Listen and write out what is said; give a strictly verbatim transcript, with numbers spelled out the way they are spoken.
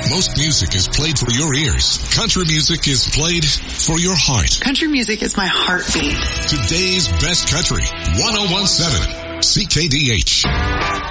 Most music is played for your ears. Country music is played for your heart. Country music is my heartbeat. Today's best country, one oh one point seven C K D H.